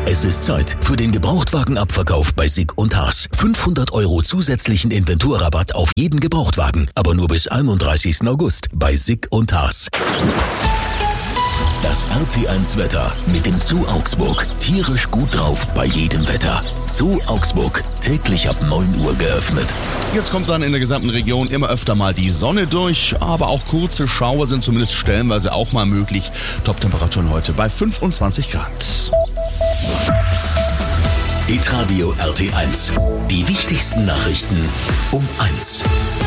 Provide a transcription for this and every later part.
Es ist Zeit für den Gebrauchtwagenabverkauf bei SICK und Haas. 500 € zusätzlichen Inventurrabatt auf jeden Gebrauchtwagen, aber nur bis 31. August bei SICK und Haas. Das RT1-Wetter mit dem Zoo Augsburg. Tierisch gut drauf bei jedem Wetter. Zoo Augsburg, täglich ab 9 Uhr geöffnet. Jetzt kommt dann in der gesamten Region immer öfter mal die Sonne durch, aber auch kurze Schauer sind zumindest stellenweise auch mal möglich. Top-Temperaturen heute bei 25 Grad. Hitradio RT1. Die wichtigsten Nachrichten um 1.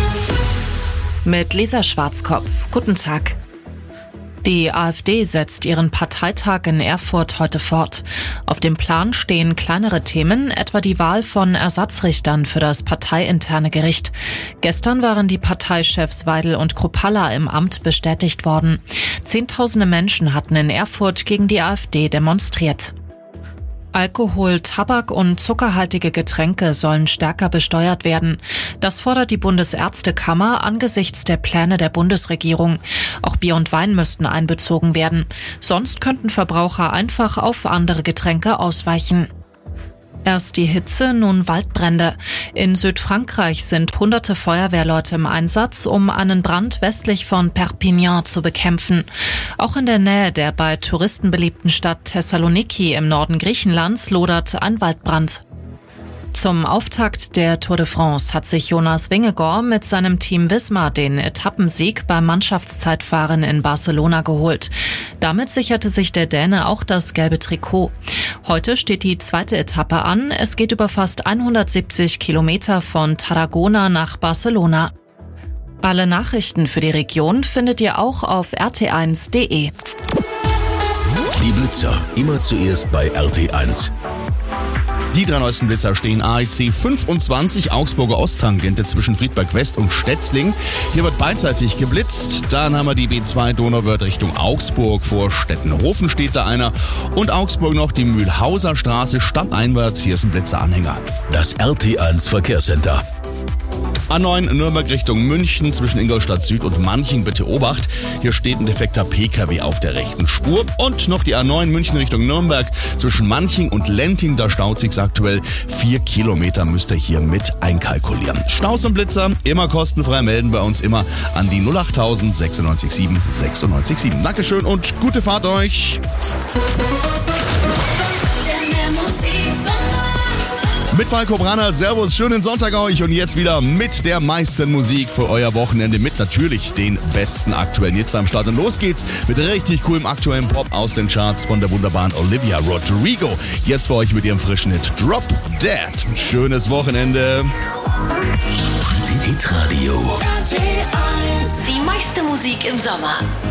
Mit Lisa Schwarzkopf. Guten Tag. Die AfD setzt ihren Parteitag in Erfurt heute fort. Auf dem Plan stehen kleinere Themen, etwa die Wahl von Ersatzrichtern für das parteiinterne Gericht. Gestern waren die Parteichefs Weidel und Kruppalla im Amt bestätigt worden. Zehntausende Menschen hatten in Erfurt gegen die AfD demonstriert. Alkohol, Tabak und zuckerhaltige Getränke sollen stärker besteuert werden. Das fordert die Bundesärztekammer angesichts der Pläne der Bundesregierung. Auch Bier und Wein müssten einbezogen werden. Sonst könnten Verbraucher einfach auf andere Getränke ausweichen. Erst die Hitze, nun Waldbrände. In Südfrankreich sind hunderte Feuerwehrleute im Einsatz, um einen Brand westlich von Perpignan zu bekämpfen. Auch in der Nähe der bei Touristen beliebten Stadt Thessaloniki im Norden Griechenlands lodert ein Waldbrand. Zum Auftakt der Tour de France hat sich Jonas Vingegaard mit seinem Team Visma den Etappensieg beim Mannschaftszeitfahren in Barcelona geholt. Damit sicherte sich der Däne auch das gelbe Trikot. Heute steht die zweite Etappe an. Es geht über fast 170 Kilometer von Tarragona nach Barcelona. Alle Nachrichten für die Region findet ihr auch auf rt1.de. Die Blitzer, immer zuerst bei RT1. Die 3 neuesten Blitzer stehen AEC 25, Augsburger Osttangente zwischen Friedberg West und Stetzling. Hier wird beidseitig geblitzt. Dann haben wir die B2 Donauwörth Richtung Augsburg. Vor Stettenhofen steht da einer. Und Augsburg noch die Mühlhauser Straße stadteinwärts. Hier ist ein Blitzeranhänger. Das RT1 Verkehrscenter. A9 Nürnberg Richtung München zwischen Ingolstadt Süd und Manching, bitte Obacht. Hier steht ein defekter PKW auf der rechten Spur. Und noch die A9 München Richtung Nürnberg zwischen Manching und Lenting, da staut sich's aktuell. 4 Kilometer müsst ihr hier mit einkalkulieren. Staus und Blitzer immer kostenfrei, melden bei uns immer an die 08000 967 967. Dankeschön und gute Fahrt euch. Mit Falco Branner, Servus, schönen Sonntag euch und jetzt wieder mit der meisten Musik für euer Wochenende, mit natürlich den besten aktuellen Hits am Start. Und los geht's mit richtig coolem aktuellen Pop aus den Charts von der wunderbaren Olivia Rodrigo. Jetzt für euch mit ihrem frischen Hit Drop Dead. Schönes Wochenende. Hitradio. Die meiste Musik im Sommer.